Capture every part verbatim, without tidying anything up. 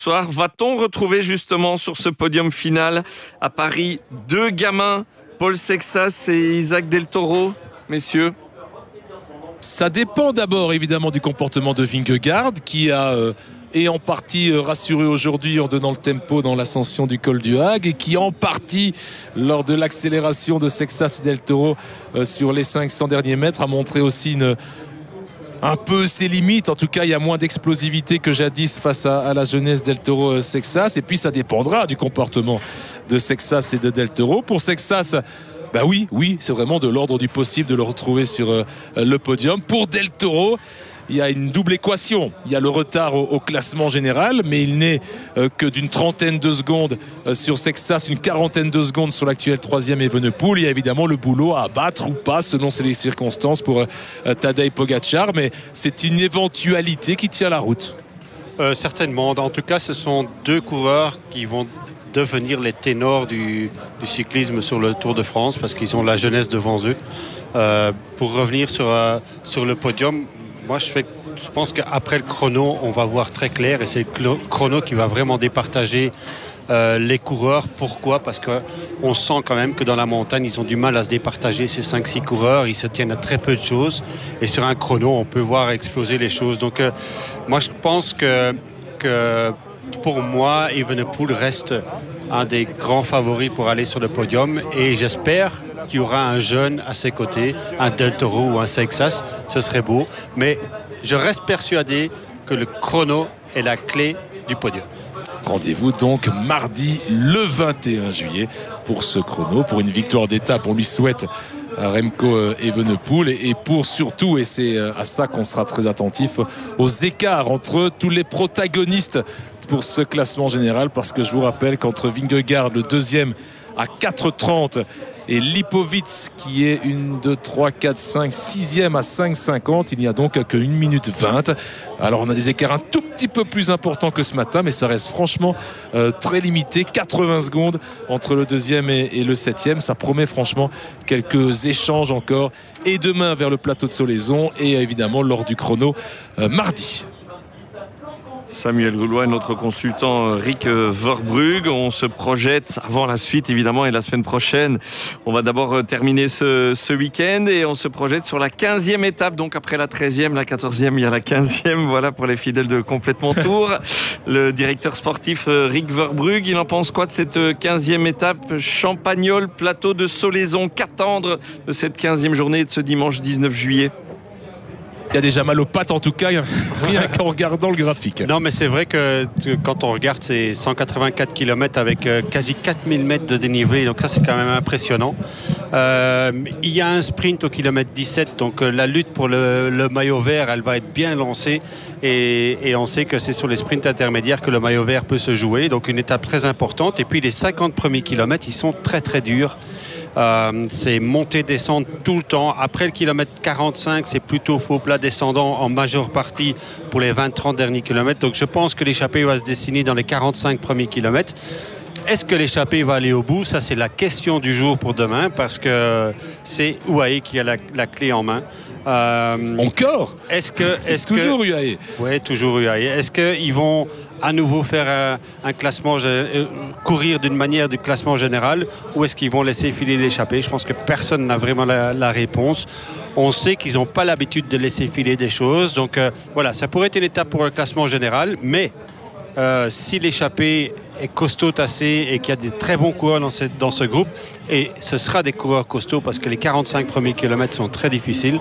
Soir, va-t-on retrouver justement sur ce podium final à Paris deux gamins, Paul Sexas et Isaac Del Toro, messieurs? Ça dépend d'abord évidemment du comportement de Vingegaard qui a euh, est en partie rassuré aujourd'hui en donnant le tempo dans l'ascension du col du Hague et qui en partie lors de l'accélération de Sexas et Del Toro euh, sur les cinq cents derniers mètres a montré aussi une un peu ses limites. En tout cas, il y a moins d'explosivité que jadis face à, à la jeunesse Del Toro Sexas. Et puis, ça dépendra du comportement de Sexas et de Del Toro. Pour Sexas, bah oui, oui, c'est vraiment de l'ordre du possible de le retrouver sur euh, le podium. Pour Del Toro, il y a une double équation. Il y a le retard au, au classement général, mais il n'est euh, que d'une trentaine de secondes euh, sur Sexas, une quarantaine de secondes sur l'actuel troisième Evenepoel. Il y a évidemment le boulot à abattre ou pas selon les circonstances pour euh, Tadej Pogačar, mais c'est une éventualité qui tient la route. Euh, certainement. En tout cas, ce sont deux coureurs qui vont devenir les ténors du, du cyclisme sur le Tour de France parce qu'ils ont la jeunesse devant eux. Euh, pour revenir sur, euh, sur le podium, moi je, fais, je pense qu'après le chrono, on va voir très clair et c'est le chrono qui va vraiment départager euh, les coureurs. Pourquoi? Parce qu'on sent quand même que dans la montagne, ils ont du mal à se départager ces cinq six coureurs. Ils se tiennent à très peu de choses et sur un chrono, on peut voir exploser les choses. Donc euh, moi je pense que, que pour moi, Evenepoel reste un des grands favoris pour aller sur le podium et j'espère qu'il y aura un jeune à ses côtés, un Del Toro ou un Sexas, ce serait beau. Mais je reste persuadé que le chrono est la clé du podium. Rendez-vous donc mardi le vingt et un juillet pour ce chrono, pour une victoire d'étape. On lui souhaite Remco Evenepoel et pour surtout, et c'est à ça qu'on sera très attentif, aux écarts entre tous les protagonistes pour ce classement général, parce que je vous rappelle qu'entre Vingegaard, le deuxième, à quatre trente et Lipovitz qui est une, deux, trois, quatre, cinq, sixième à cinq cinquante, il n'y a donc que une minute vingt. Alors on a des écarts un tout petit peu plus importants que ce matin, mais ça reste franchement euh, très limité. quatre-vingts secondes entre le deuxième et, et le septième. Ça promet franchement quelques échanges encore. Et demain vers le plateau de Solaison et évidemment lors du chrono euh, mardi. Samuel Goulois et notre consultant Rick Verbrugge. On se projette avant la suite évidemment et la semaine prochaine. On va d'abord terminer ce, ce week-end et on se projette sur la quinzième étape. Donc après la treizième, la quatorzième, il y a la quinzième. Voilà pour les fidèles de Complètement Tour. Le directeur sportif Rick Verbrugge, il en pense quoi de cette quinzième étape? Champagnole, plateau de Solaison. Qu'attendre de cette quinzième journée de ce dimanche dix-neuf juillet? Il y a déjà mal aux pattes en tout cas, rien qu'en regardant le graphique. Non mais c'est vrai que quand on regarde ces cent quatre-vingt-quatre kilomètres avec quasi quatre mille mètres de dénivelé, donc ça c'est quand même impressionnant. Euh, il y a un sprint au kilomètre dix-sept, donc la lutte pour le, le maillot vert, elle va être bien lancée et, et on sait que c'est sur les sprints intermédiaires que le maillot vert peut se jouer, donc une étape très importante. Et puis les cinquante premiers kilomètres, ils sont très très durs. Euh, c'est monter descendre tout le temps. Après le kilomètre quarante-cinq, c'est plutôt faux plat descendant en majeure partie pour les vingt trente derniers kilomètres. Donc je pense que l'échappée va se dessiner dans les quarante-cinq premiers kilomètres. Est-ce que l'échappée va aller au bout? Ça c'est la question du jour pour demain, parce que c'est U A E qui a la, la clé en main. Euh, Encore Est-ce que c'est est-ce toujours que, U A E. Oui, toujours U A E. Est-ce qu'ils vont à nouveau faire un, un classement, euh, courir d'une manière du classement général, ou est-ce qu'ils vont laisser filer l'échappée? Je pense que personne n'a vraiment la, la réponse. On sait qu'ils n'ont pas l'habitude de laisser filer des choses. Donc euh, voilà, ça pourrait être une étape pour le classement général, mais euh, si l'échappée est costaud assez et qu'il y a des très bons coureurs dans ce, dans ce groupe, et ce sera des coureurs costauds parce que les quarante-cinq premiers kilomètres sont très difficiles.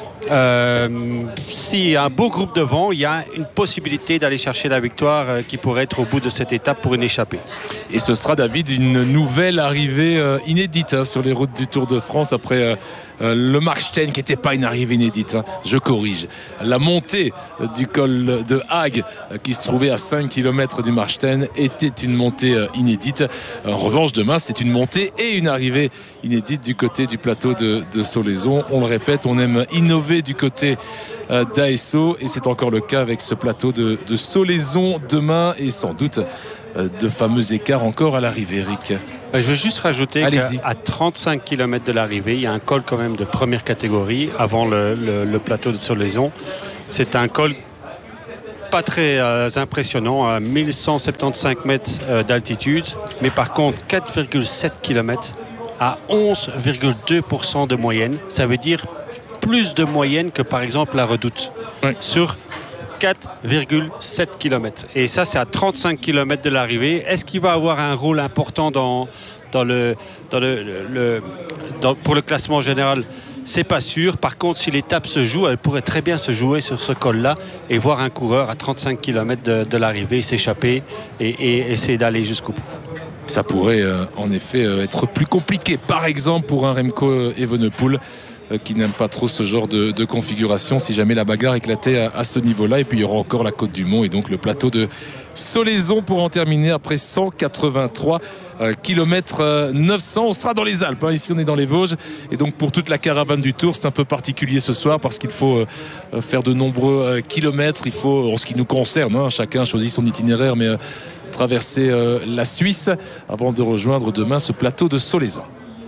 Euh, S'il y a un beau groupe devant, il y a une possibilité d'aller chercher la victoire euh, qui pourrait être au bout de cette étape pour une échappée. Et ce sera, David, une nouvelle arrivée euh, inédite hein, sur les routes du Tour de France après euh, euh, le Markstein qui n'était pas une arrivée inédite, hein, je corrige. La montée euh, du col de Hague euh, qui se trouvait à cinq kilomètres du Markstein était une montée euh, inédite. En revanche, demain, c'est une montée et une arrivée inédite du côté du plateau de, de Solaison. On le répète, on aime innover du côté euh, d'A S O et c'est encore le cas avec ce plateau de, de Solaison demain et sans doute euh, de fameux écarts encore à l'arrivée, Eric. Je veux juste rajouter qu'à trente-cinq kilomètres de l'arrivée, il y a un col quand même de première catégorie avant le, le, le plateau de Solaison. C'est un col pas très euh, impressionnant, à mille cent soixante-quinze mètres euh, d'altitude, mais par contre quatre virgule sept kilomètres à onze virgule deux pour cent de moyenne. Ça veut dire plus de moyenne que par exemple la Redoute, oui. Sur quatre virgule sept kilomètres. Et ça, c'est à trente-cinq kilomètres de l'arrivée. Est-ce qu'il va avoir un rôle important dans, dans le, dans le, le, le dans, pour le classement général? C'est pas sûr. Par contre, si l'étape se joue, elle pourrait très bien se jouer sur ce col-là et voir un coureur à trente-cinq kilomètres de, de l'arrivée s'échapper et, et essayer d'aller jusqu'au bout. Ça pourrait euh, en effet euh, être plus compliqué, par exemple pour un Remco Evenepoel euh, qui n'aime pas trop ce genre de, de configuration si jamais la bagarre éclatait à, à ce niveau-là. Et puis il y aura encore la Côte du Mont et donc le plateau de Solaison pour en terminer après cent quatre-vingt-trois kilomètres neuf cents. On sera dans les Alpes, hein. Ici on est dans les Vosges et donc pour toute la caravane du Tour c'est un peu particulier ce soir parce qu'il faut euh, faire de nombreux euh, kilomètres. Il faut, en ce qui nous concerne, hein, chacun choisit son itinéraire, mais euh, traverser euh, la Suisse avant de rejoindre demain ce plateau de Solaison.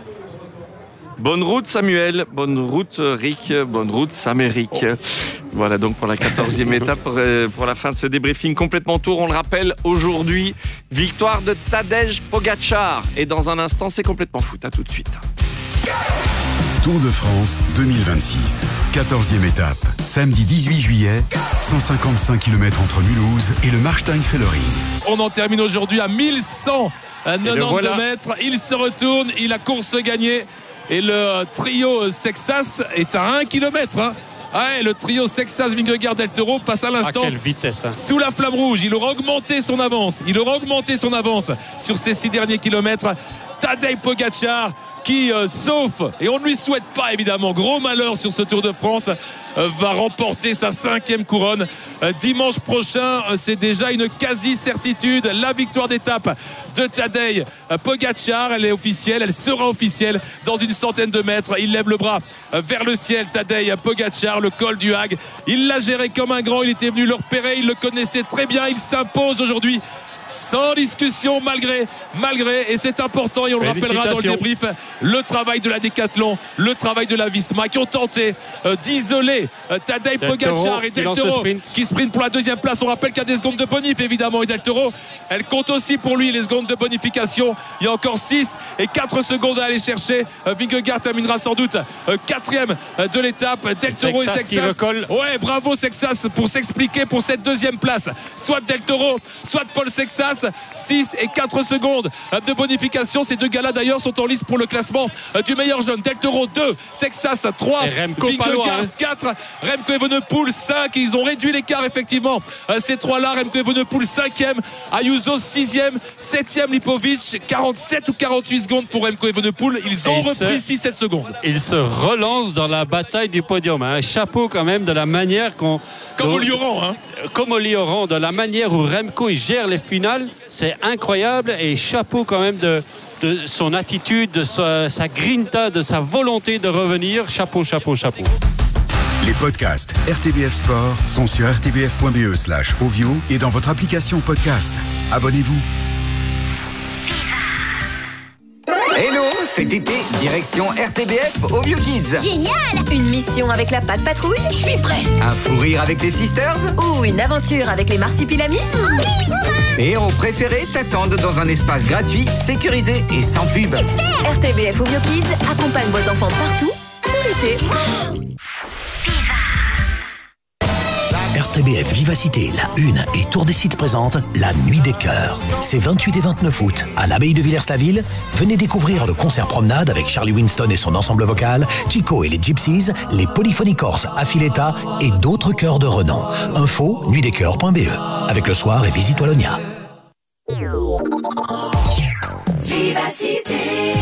Bonne route Samuel, bonne route Rick, bonne route Saméric. Oh. Voilà donc pour la quatorzième étape, pour, pour la fin de ce débriefing complètement tour. On le rappelle, aujourd'hui, victoire de Tadej Pogačar. Et dans un instant, c'est complètement foot. À tout de suite. Tour de France deux mille vingt-six, quatorzième étape, samedi dix-huit juillet, cent cinquante-cinq kilomètres entre Mulhouse et le Marstein-Fellering. On en termine aujourd'hui à mille cent quatre-vingt-dix voilà. mètres. Il se retourne, il a course gagnée. Et le trio Sexas est à un kilomètre. Hein. Ouais, le trio Sexas, Vingegaard, Del Toro passe à l'instant. À quelle vitesse, hein. Sous la flamme rouge. Il aura augmenté son avance. Il aura augmenté son avance sur ces six derniers kilomètres. Tadej Pogačar qui, euh, sauf, et on ne lui souhaite pas évidemment, gros malheur sur ce Tour de France, euh, va remporter sa cinquième couronne euh, dimanche prochain. Euh, c'est déjà une quasi-certitude. La victoire d'étape de Tadej euh, Pogačar, elle est officielle, elle sera officielle dans une centaine de mètres. Il lève le bras euh, vers le ciel, Tadej Pogačar, le col du Hague. Il l'a géré comme un grand, il était venu le repérer, il le connaissait très bien, il s'impose aujourd'hui. Sans discussion, malgré, malgré, et c'est important, et on le rappellera dans le débrief, le travail de la Décathlon, le travail de la Visma, qui ont tenté euh, d'isoler euh, Tadej Pogačar et Del Toro, qui sprint pour la deuxième place. On rappelle qu'il y a des secondes de bonif, évidemment, et Del Toro, elle compte aussi pour lui les secondes de bonification. Il y a encore six et quatre secondes à aller chercher. Euh, Vingegaard terminera sans doute euh, quatrième euh, de l'étape. Del Toro et Sexas. Ouais, bravo Sexas pour s'expliquer pour cette deuxième place. Soit Del Toro, soit Paul Sexas. six et quatre secondes de bonification. Ces deux gars-là d'ailleurs sont en lice pour le classement du meilleur jeune. Del Toro deux, Sexas trois, Vingegaard quatre, Remco Evenepoel cinq. Ils ont réduit l'écart effectivement. Ces trois-là, Remco Evenepoel cinquième, Ayuso sixième, septième Lipovic, quarante-sept ou quarante-huit secondes pour Remco Evenepoel. Ils ont repris six sept secondes. Ils se relancent dans la bataille du podium. Un chapeau quand même de la manière qu'on... Comme au Lioran, hein. Comme au Lioran, de la manière où Remco il gère les finales, c'est incroyable. Et chapeau quand même de, de son attitude, de sa, sa grinta, de sa volonté de revenir. Chapeau, chapeau, chapeau. Les podcasts R T B F Sport sont sur r t b f point b e slash ovio et dans votre application podcast. Abonnez-vous. Hello, cet été, direction R T B F Ovio Kids. Génial! Une mission avec la Patte Patrouille? Je suis prêt! Un fou rire avec les Sisters? Ou une aventure avec les Marsupilamis? Les héros préférés t'attendent dans un espace gratuit, sécurisé et sans pub. Super! R T B F Ovio Kids accompagne vos enfants partout, tout l'été. R T B F Vivacité, la Une et Tour des Sites présente la Nuit des Cœurs. C'est vingt-huit et vingt-neuf août à l'abbaye de Villers-la-Ville. Venez découvrir le concert promenade avec Charlie Winston et son ensemble vocal, Chico et les Gypsies, les Polyphonicorps Affiletta et d'autres chœurs de renom. Info nuit des cœurs point b e. Avec le soir et visite Wallonia. Vivacité.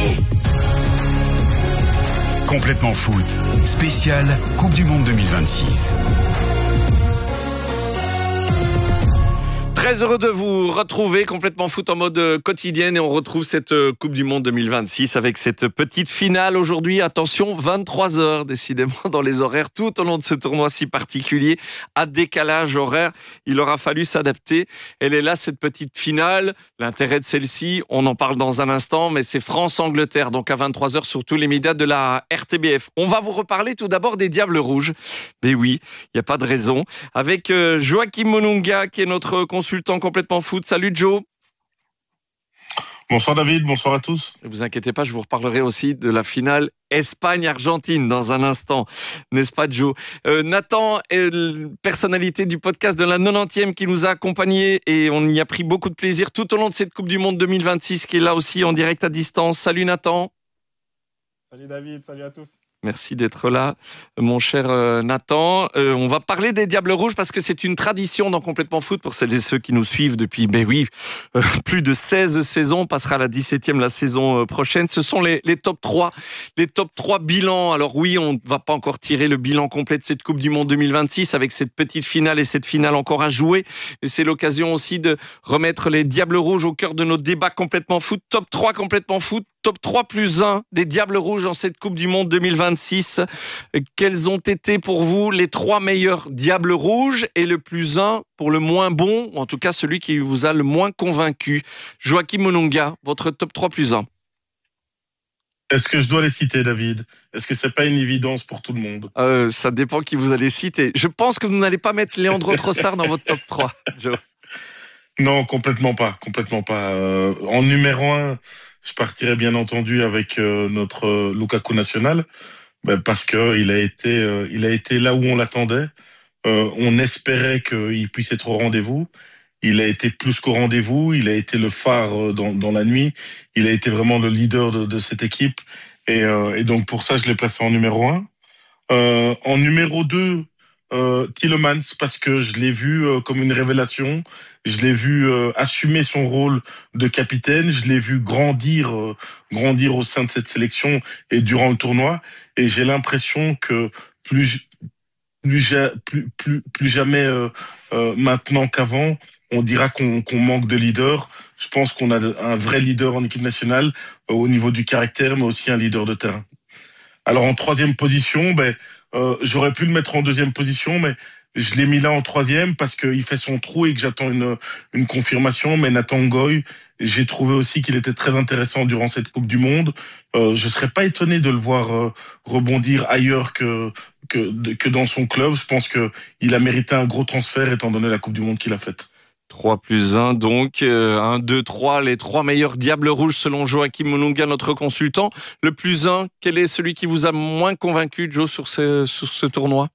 Complètement foot. Spécial Coupe du Monde deux mille vingt-six. Très heureux de vous retrouver complètement foot en mode quotidienne et on retrouve cette Coupe du Monde deux mille vingt-six avec cette petite finale aujourd'hui. Attention, vingt-trois heures décidément dans les horaires tout au long de ce tournoi si particulier. À décalage horaire, il aura fallu s'adapter. Elle est là cette petite finale. L'intérêt de celle-ci, on en parle dans un instant, mais c'est France-Angleterre, donc à vingt-trois heures sur tous les médias de la R T B F. On va vous reparler tout d'abord des Diables Rouges. Mais oui, il n'y a pas de raison. Avec euh, Joachim Monunga qui est notre consultant complètement foot. Salut Joe. Bonsoir David, bonsoir à tous. Ne vous inquiétez pas, je vous reparlerai aussi de la finale Espagne-Argentine dans un instant, n'est-ce pas Joe? euh, Nathan est la personnalité du podcast de la quatre-vingt-dixième qui nous a accompagnés et on y a pris beaucoup de plaisir tout au long de cette Coupe du Monde deux mille vingt-six qui est là aussi en direct à distance. Salut Nathan. Salut David, salut à tous. Merci d'être là, mon cher euh, Nathan. Euh, on va parler des Diables Rouges parce que c'est une tradition dans Complètement Foot pour celles et ceux qui nous suivent depuis, ben oui, euh, plus de seize saisons. On passera à la dix-septième la saison euh, prochaine. Ce sont les, les top trois, les top trois bilans. Alors oui, on ne va pas encore tirer le bilan complet de cette Coupe du Monde deux mille vingt-six avec cette petite finale et cette finale encore à jouer. Et c'est l'occasion aussi de remettre les Diables Rouges au cœur de nos débats Complètement Foot. Top trois Complètement Foot, top trois plus un des Diables Rouges en cette Coupe du Monde deux mille vingt-six. Quels ont été pour vous les trois meilleurs Diables Rouges et le plus un pour le moins bon, ou en tout cas celui qui vous a le moins convaincu? Joachim Monunga, votre top trois plus un. Est-ce que je dois les citer, David? Est-ce que c'est pas une évidence pour tout le monde? euh, Ça dépend qui vous allez citer. Je pense que vous n'allez pas mettre Leandro Trossard dans votre top trois, Joe. Non, complètement pas, complètement pas. Euh, en numéro un, je partirais bien entendu avec euh, notre euh, Lukaku national. Ben parce que il a été, euh, il a été là où on l'attendait. Euh, on espérait qu'il puisse être au rendez-vous. Il a été plus qu'au rendez-vous. Il a été le phare dans, dans la nuit. Il a été vraiment le leader de, de cette équipe. Et, euh, et donc pour ça, je l'ai placé en numéro un. Euh, en numéro deux, euh, Tielemans, parce que je l'ai vu euh, comme une révélation. Je l'ai vu euh, assumer son rôle de capitaine. Je l'ai vu grandir, euh, grandir au sein de cette sélection et durant le tournoi. Et j'ai l'impression que plus, plus, plus, plus, plus jamais euh, euh, maintenant qu'avant, on dira qu'on qu'on manque de leader. Je pense qu'on a un vrai leader en équipe nationale euh, au niveau du caractère, mais aussi un leader de terrain. Alors en troisième position, ben euh, j'aurais pu le mettre en deuxième position, mais je l'ai mis là en troisième parce qu'il fait son trou et que j'attends une, une confirmation. Mais Nathan Ngoy, j'ai trouvé aussi qu'il était très intéressant durant cette Coupe du Monde. Euh, je serais pas étonné de le voir euh, rebondir ailleurs que, que, que dans son club. Je pense que il a mérité un gros transfert étant donné la Coupe du Monde qu'il a faite. trois plus un, donc euh, un, deux, trois, les trois meilleurs Diables Rouges selon Joachim Monunga, notre consultant. Le plus un, quel est celui qui vous a moins convaincu, Joe, sur ce, sur ce tournoi?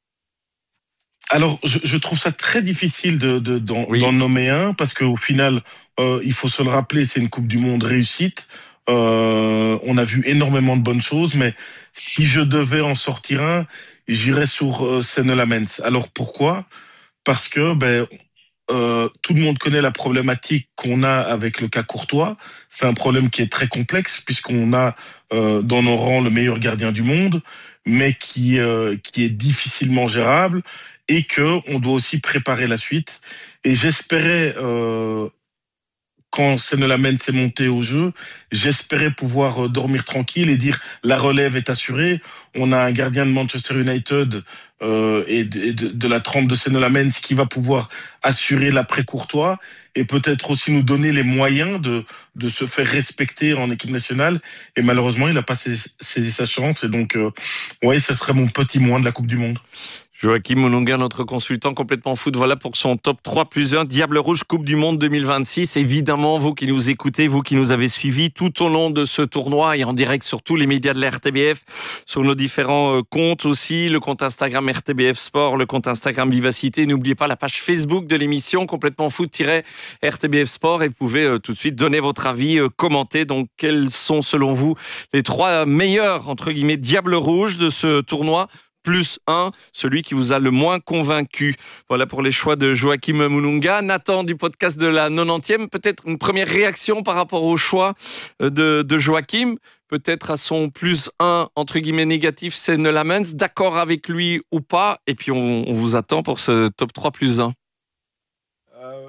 Alors, je, je trouve ça très difficile de, de, d'en, oui. d'en nommer un, parce qu'au final, euh, il faut se le rappeler, c'est une Coupe du Monde réussite. Euh, on a vu énormément de bonnes choses, mais si je devais en sortir un, j'irais sur euh, Senne Lammens. Alors pourquoi? Parce que ben euh, tout le monde connaît la problématique qu'on a avec le cas Courtois. C'est un problème qui est très complexe, puisqu'on a euh, dans nos rangs le meilleur gardien du monde, mais qui euh, qui est difficilement gérable. Et que on doit aussi préparer la suite. Et j'espérais, euh, quand Senne Lammens s'est monté au jeu, j'espérais pouvoir dormir tranquille et dire la relève est assurée. On a un gardien de Manchester United euh, et, de, et de, de la trempe de Senne Lammens qui va pouvoir assurer l'après-Courtois et peut-être aussi nous donner les moyens de, de se faire respecter en équipe nationale. Et malheureusement, il n'a pas saisi sa chance. Et donc, euh, ouais, ce serait mon petit moins de la Coupe du Monde. Joachim Monunga, notre consultant complètement foot, voilà pour son top trois plus un, Diable Rouge Coupe du Monde deux mille vingt-six. Évidemment, vous qui nous écoutez, vous qui nous avez suivis tout au long de ce tournoi et en direct sur tous les médias de la R T B F, sur nos différents comptes aussi, le compte Instagram R T B F Sport, le compte Instagram Vivacité. N'oubliez pas la page Facebook de l'émission complètement foot-R T B F Sport et vous pouvez euh, tout de suite donner votre avis, euh, commenter. Donc, quels sont selon vous les trois meilleurs, entre guillemets, Diables Rouges de ce tournoi? Plus un, celui qui vous a le moins convaincu. Voilà pour les choix de Joachim Monunga. Nathan du podcast de la quatre-vingt-dixième, peut-être une première réaction par rapport au choix de, de Joachim, peut-être à son plus un, entre guillemets, négatif, Senne Lammens, d'accord avec lui ou pas, et puis on, on vous attend pour ce top trois plus un. Euh,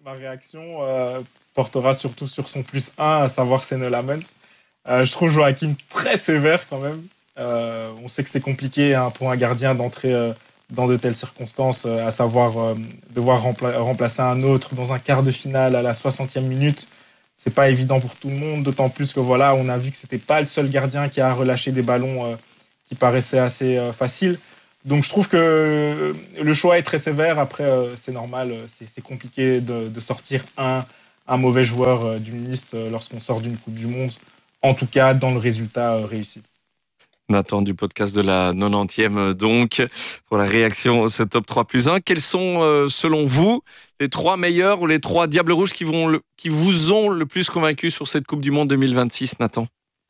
ma réaction euh, portera surtout sur son plus un, à savoir Senne Lammens. Euh, je trouve Joachim très sévère quand même. Euh, on sait que c'est compliqué hein, pour un gardien d'entrer euh, dans de telles circonstances, euh, à savoir euh, devoir rempla- remplacer un autre dans un quart de finale à la soixantième minute. C'est pas évident pour tout le monde, d'autant plus que voilà, on a vu que c'était pas le seul gardien qui a relâché des ballons euh, qui paraissaient assez euh, faciles. Donc je trouve que le choix est très sévère. Après, euh, c'est normal, c'est, c'est compliqué de, de sortir un, un mauvais joueur euh, d'une liste euh, lorsqu'on sort d'une Coupe du Monde. En tout cas, dans le résultat euh, réussi. Nathan du podcast de la nonantième donc, pour la réaction à ce top trois plus un. Quels sont, euh, selon vous, les trois meilleurs ou les trois Diables Rouges qui, vont le, qui vous ont le plus convaincu sur cette Coupe du Monde deux mille vingt-six, Nathan?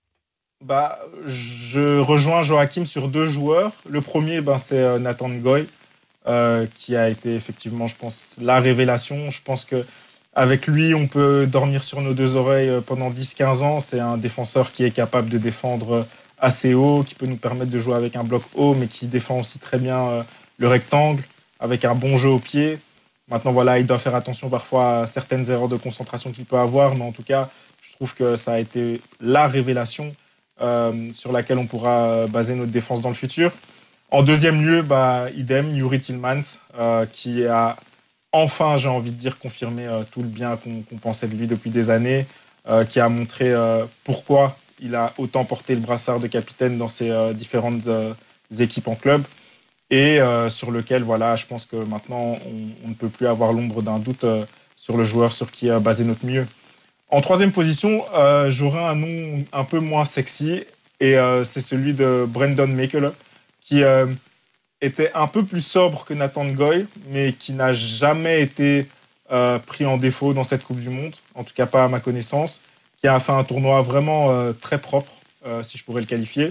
Bah, je rejoins Joachim sur deux joueurs. Le premier, ben, c'est euh, Nathan Ngoy, euh, qui a été effectivement, je pense, la révélation. Je pense qu'avec lui, on peut dormir sur nos deux oreilles pendant dix à quinze ans. C'est un défenseur qui est capable de défendre assez haut, qui peut nous permettre de jouer avec un bloc haut, mais qui défend aussi très bien euh, le rectangle, avec un bon jeu au pied. Maintenant, voilà, il doit faire attention parfois à certaines erreurs de concentration qu'il peut avoir, mais en tout cas, je trouve que ça a été la révélation euh, sur laquelle on pourra baser notre défense dans le futur. En deuxième lieu, bah, idem, Youri Tillmans, euh, qui a enfin, j'ai envie de dire, confirmé euh, tout le bien qu'on, qu'on pensait de lui depuis des années, euh, qui a montré euh, pourquoi il a autant porté le brassard de capitaine dans ses euh, différentes euh, équipes en club et euh, sur lequel, voilà, je pense que maintenant, on, on ne peut plus avoir l'ombre d'un doute euh, sur le joueur sur qui a basé notre milieu. En troisième position, euh, j'aurais un nom un peu moins sexy et euh, c'est celui de Brendan Mekele, qui euh, était un peu plus sobre que Nathan Ngoy, mais qui n'a jamais été euh, pris en défaut dans cette Coupe du Monde, en tout cas pas à ma connaissance, qui a fait un tournoi vraiment euh, très propre, euh, si je pourrais le qualifier,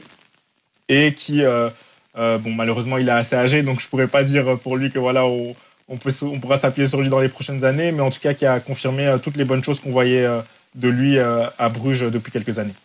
et qui, euh, euh, bon, malheureusement, il est assez âgé, donc je pourrais pas dire pour lui que voilà, on, on, peut, on pourra s'appuyer sur lui dans les prochaines années, mais en tout cas, qui a confirmé euh, toutes les bonnes choses qu'on voyait euh, de lui euh, à Bruges depuis quelques années.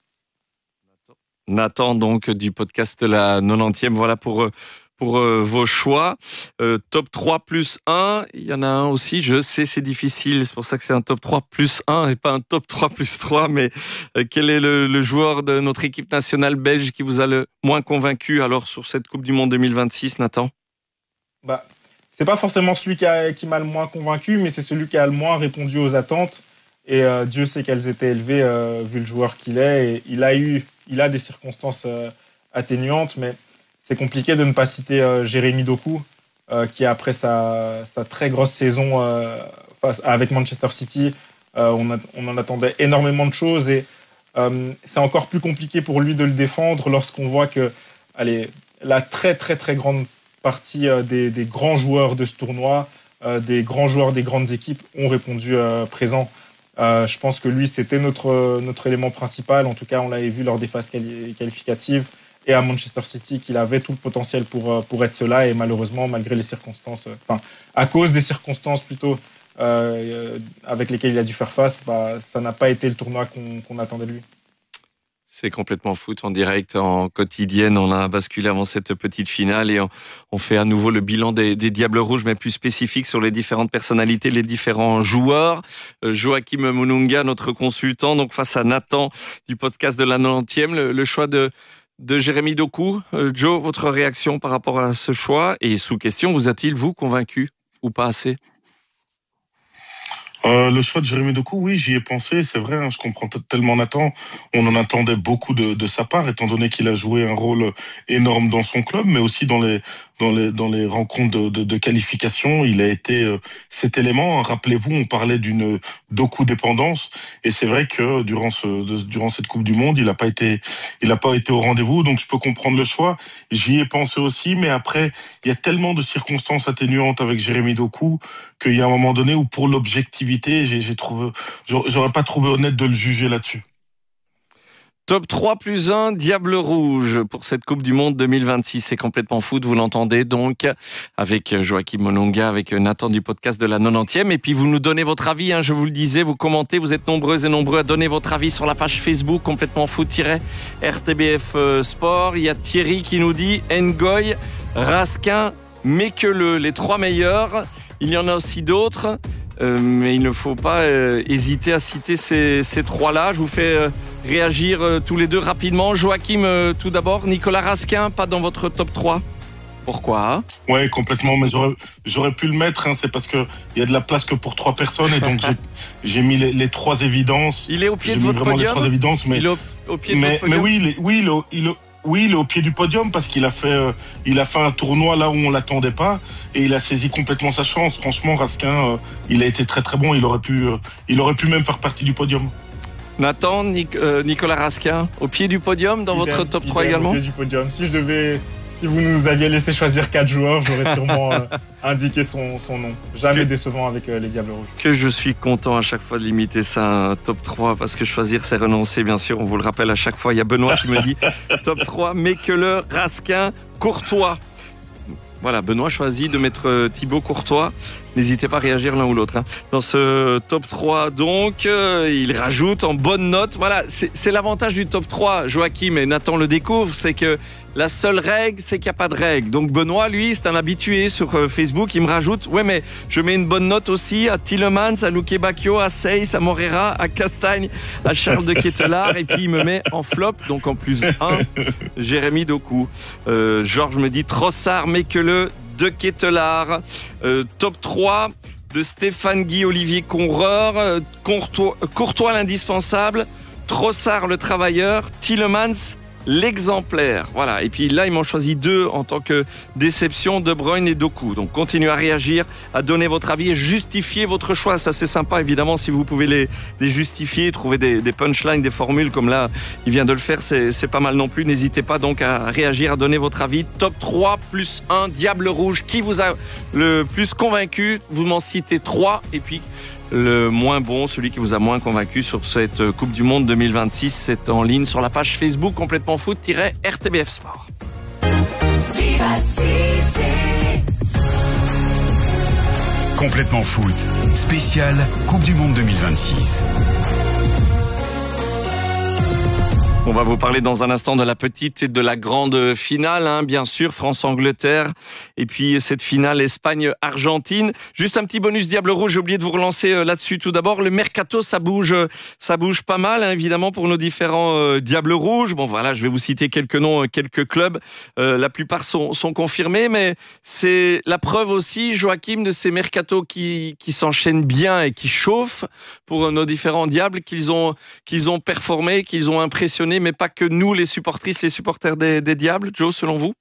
Nathan, donc, du podcast de la nonantième, voilà pour... Euh... pour euh, vos choix. Euh, top trois plus un, il y en a un aussi, je sais c'est difficile, c'est pour ça que c'est un top trois plus un et pas un top trois plus trois, mais euh, quel est le, le joueur de notre équipe nationale belge qui vous a le moins convaincu alors sur cette Coupe du Monde deux mille vingt-six, Nathan? Bah, c'est pas forcément celui qui, a, qui m'a le moins convaincu, mais c'est celui qui a le moins répondu aux attentes, et euh, Dieu sait qu'elles étaient élevées euh, vu le joueur qu'il est, et il a eu, il a des circonstances euh, atténuantes, mais c'est compliqué de ne pas citer euh, Jérémy Doku, euh, qui après sa, sa très grosse saison euh, face, avec Manchester City, euh, on, a, on en attendait énormément de choses et euh, c'est encore plus compliqué pour lui de le défendre lorsqu'on voit que allez, la très très très grande partie euh, des, des grands joueurs de ce tournoi, euh, des grands joueurs des grandes équipes ont répondu euh, présent. Euh, je pense que lui, c'était notre, notre élément principal. En tout cas, on l'avait vu lors des phases quali- qualificatives. Et à Manchester City, qu'il avait tout le potentiel pour, pour être cela. Et malheureusement, malgré les circonstances, enfin, à cause des circonstances plutôt euh, avec lesquelles il a dû faire face, bah, ça n'a pas été le tournoi qu'on, qu'on attendait de lui. C'est complètement foot en direct, en quotidienne. On a basculé avant cette petite finale et on, on fait à nouveau le bilan des, des Diables Rouges, mais plus spécifique sur les différentes personnalités, les différents joueurs. Euh, Joachim Mununga, notre consultant, donc face à Nathan du podcast de la nonantième, le, le choix de de Jérémy Doku. Euh, Joe, votre réaction par rapport à ce choix? Et sous question, vous a-t-il, vous, convaincu ou pas assez? Euh, le choix de Jérémy Doku, oui, j'y ai pensé, c'est vrai, hein, je comprends t- tellement Nathan, on en attendait beaucoup de, de sa part, étant donné qu'il a joué un rôle énorme dans son club, mais aussi dans les dans les dans les rencontres de, de, de qualification, il a été euh, cet élément. Rappelez-vous, on parlait d'une Doku dépendance, et c'est vrai que durant ce de, durant cette Coupe du Monde, il a pas été il a pas été au rendez-vous, donc je peux comprendre le choix. J'y ai pensé aussi, mais après, il y a tellement de circonstances atténuantes avec Jérémy Doku qu'il y a un moment donné où pour l'objectivité, j'ai, j'ai trouvé, j'aurais pas trouvé honnête de le juger là-dessus. Top trois plus un, Diable Rouge pour cette Coupe du Monde deux mille vingt-six. C'est complètement foot, vous l'entendez donc, avec Joachim Mununga, avec Nathan du podcast de la nonantième. Et puis vous nous donnez votre avis, hein, je vous le disais, vous commentez, vous êtes nombreux et nombreux à donner votre avis sur la page Facebook, complètement foot-R T B F Sport. Il y a Thierry qui nous dit Ngoy, Raskin, Mekele, les trois meilleurs. Il y en a aussi d'autres. Euh, mais il ne faut pas euh, hésiter à citer ces, ces trois-là. Je vous fais euh, réagir euh, tous les deux rapidement. Joachim, euh, tout d'abord. Nicolas Raskin, pas dans votre top trois. Pourquoi? Ouais, complètement. Mais j'aurais, j'aurais pu le mettre. Hein, c'est parce que il y a de la place que pour trois personnes et donc j'ai, j'ai mis les, les trois évidences. Il est au pied j'ai de mis votre vraiment podium. les trois évidences, mais il est au, au pied de mais, votre podium. mais oui, il est, oui, il est, il est, oui, il est au pied du podium parce qu'il a fait, euh, il a fait un tournoi là où on l'attendait pas et il a saisi complètement sa chance. Franchement, Raskin, euh, il a été très très bon. Il aurait pu, euh, il aurait pu même faire partie du podium. Nathan, Nic- euh, Nicolas Raskin, au pied du podium dans Idem, votre top idem, trois également. Au pied du podium. Si je devais, si vous nous aviez laissé choisir quatre joueurs, j'aurais sûrement euh, indiqué son, son nom. Jamais Que- décevant avec euh, les Diables Rouges. Que je suis content à chaque fois de limiter ça à un top trois parce que choisir c'est renoncer, bien sûr. On vous le rappelle à chaque fois. Il y a Benoît qui me dit top trois, mais que le Raskin, Courtois. Voilà, Benoît choisit de mettre euh, Thibaut Courtois. N'hésitez pas à réagir l'un ou l'autre. Hein. Dans ce top trois, donc, euh, il rajoute en bonne note. Voilà, c'est, c'est l'avantage du top trois. Joachim et Nathan le découvrent, c'est que la seule règle, c'est qu'il n'y a pas de règle. Donc Benoît, lui, c'est un habitué sur euh, Facebook. Il me rajoute, ouais, mais je mets une bonne note aussi à Tielemans, à Luque Bacchio, à Seyss, à Morera, à Castagne, à Charles de Ketelaar. Et puis il me met en flop, donc en plus un, Jérémy Doku. Euh, Georges me dit Trossard, mais que le de Ketelaar. Euh, top trois de Stéphane Guy, Olivier Conreur, euh, Courtois, Courtois l'indispensable, Trossard le travailleur, Tielemans l'exemplaire. Voilà. Et puis là, ils m'ont choisi deux en tant que déception, De Bruyne et Doku. Donc continuez à réagir, à donner votre avis et justifier votre choix. Ça, c'est sympa, évidemment, si vous pouvez les, les justifier, trouver des, des punchlines, des formules comme là, il vient de le faire, c'est, c'est pas mal non plus. N'hésitez pas donc à réagir, à donner votre avis. Top trois plus un, Diable Rouge. Qui vous a le plus convaincu? Vous m'en citez trois et puis le moins bon, celui qui vous a moins convaincu sur cette Coupe du Monde deux mille vingt-six. C'est en ligne sur la page Facebook complètement foot-R T B F Sport. Complètement foot, spécial Coupe du Monde deux mille vingt-six. On va vous parler dans un instant de la petite et de la grande finale, hein, bien sûr, France-Angleterre, et puis cette finale Espagne-Argentine. Juste un petit bonus Diable Rouge, j'ai oublié de vous relancer euh, là-dessus tout d'abord. Le mercato, ça bouge, ça bouge pas mal, hein, évidemment, pour nos différents euh, Diables Rouges. Bon, voilà, je vais vous citer quelques noms, quelques clubs. Euh, la plupart sont, sont confirmés, mais c'est la preuve aussi, Joachim, de ces mercatos qui, qui s'enchaînent bien et qui chauffent pour nos différents Diables, qu'ils ont, qu'ils ont performé, qu'ils ont impressionné, mais pas que nous, les supportrices, les supporters des, des Diables. Joe, selon vous?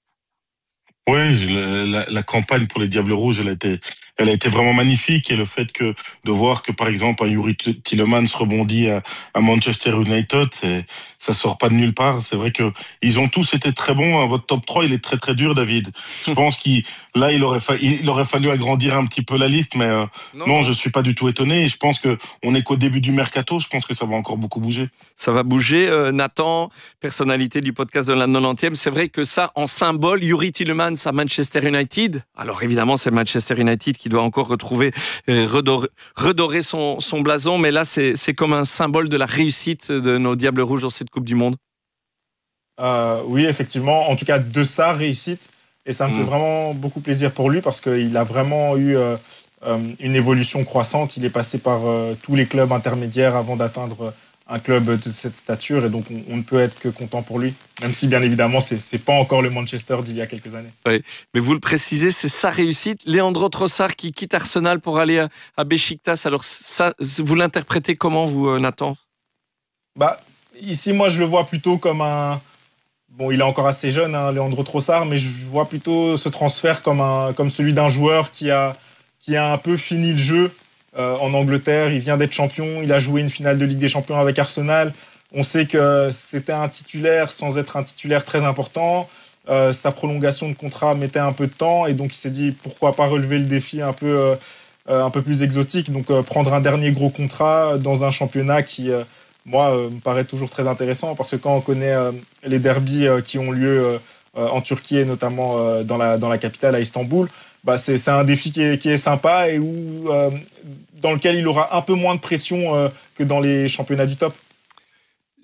Oui, je- la, la campagne pour les Diables Rouges, elle a été, elle a été vraiment magnifique et le fait que de voir que par exemple un Yuri Tielemans rebondit à, à Manchester United, c'est, ça sort pas de nulle part. C'est vrai que ils ont tous été très bons. Hein. Votre top trois, il est très très dur, David. Je pense qu'il, là, il aurait, fa- il aurait fallu agrandir un petit peu la liste, mais euh, Non. non, je suis pas du tout étonné. Et je pense que on est qu'au début du mercato. Je pense que ça va encore beaucoup bouger. Ça va bouger. Euh, Nathan, personnalité du podcast de la quatre-vingt-dixième, c'est vrai que ça, en symbole, Yuri Tielemans à Manchester United. Alors évidemment, c'est Manchester United qui doit encore retrouver, euh, redorer, redorer son, son blason, mais là, c'est, c'est comme un symbole de la réussite de nos Diables Rouges dans cette Coupe du Monde. Euh, oui, effectivement. En tout cas, de sa réussite. Et ça me Mm. fait vraiment beaucoup plaisir pour lui parce qu'il a vraiment eu euh, euh, une évolution croissante. Il est passé par euh, tous les clubs intermédiaires avant d'atteindre un club de cette stature. Et donc, on, on ne peut être que content pour lui. Même si, bien évidemment, c'est, c'est pas encore le Manchester d'il y a quelques années. Mais vous le précisez, c'est sa réussite. Leandro Trossard qui quitte Arsenal pour aller à, à Beşiktaş. Alors, ça, vous l'interprétez comment, vous, euh, Nathan? Bah, ici, moi, je le vois plutôt comme un... Bon, il est encore assez jeune, hein, Leandro Trossard, mais je vois plutôt ce transfert comme, un, comme celui d'un joueur qui a, qui a un peu fini le jeu euh, en Angleterre. Il vient d'être champion, il a joué une finale de Ligue des Champions avec Arsenal. On sait que c'était un titulaire sans être un titulaire très important. Euh, sa prolongation de contrat mettait un peu de temps et donc il s'est dit pourquoi pas relever le défi un peu, euh, un peu plus exotique. Donc euh, prendre un dernier gros contrat dans un championnat qui... Euh, moi, euh, me paraît toujours très intéressant parce que quand on connaît euh, les derbies euh, qui ont lieu euh, euh, en Turquie et notamment euh, dans, la, dans la capitale à Istanbul, bah c'est, c'est un défi qui est, qui est sympa et où, euh, dans lequel il aura un peu moins de pression euh, que dans les championnats du top.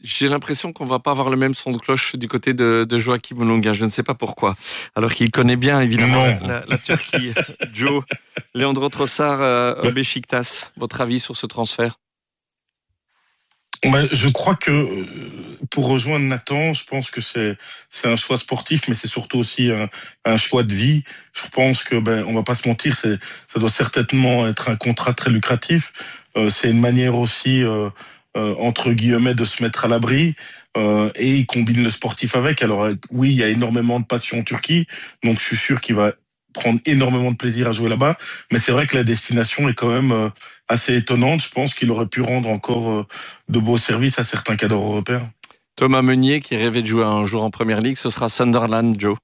J'ai l'impression qu'on va pas avoir le même son de cloche du côté de, de Joachim Olunga. Je ne sais pas pourquoi. Alors qu'il connaît bien, évidemment, la, la Turquie. Joe, Leandro Trossard, euh, au Beşiktaş. Votre avis sur ce transfert? Ben, je crois que pour rejoindre Nathan, je pense que c'est c'est un choix sportif, mais c'est surtout aussi un, un choix de vie. Je pense que ben on va pas se mentir, c'est ça doit certainement être un contrat très lucratif. Euh, c'est une manière aussi euh, euh, entre guillemets de se mettre à l'abri. Euh, et il combine le sportif avec. Alors oui, il y a énormément de passion en Turquie, donc je suis sûr qu'il va prendre énormément de plaisir à jouer là-bas, mais c'est vrai que la destination est quand même euh, assez étonnante. Je pense qu'il aurait pu rendre encore euh, de beaux services à certains cadres européens. Thomas Meunier, qui rêvait de jouer un jour en Première Ligue, ce sera Sunderland, Joe.